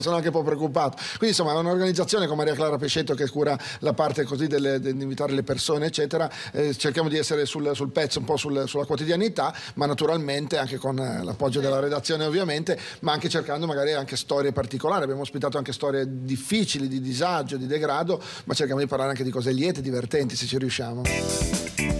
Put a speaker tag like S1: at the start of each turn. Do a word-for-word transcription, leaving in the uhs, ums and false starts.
S1: sono anche un po' preoccupato. Quindi insomma è un'organizzazione con Maria Clara Pescetto che cura la parte così delle, di invitare le persone eccetera, eh, cerchiamo di essere sul, sul pezzo un po' sul, sulla quotidianità, ma naturalmente anche con eh, l'appoggio della redazione ovviamente, ma anche cercando magari anche storie particolari. Abbiamo ospitato anche storie difficili, di disagio, di degrado, ma cerchiamo di parlare anche di cose liete, divertenti se ci riusciamo.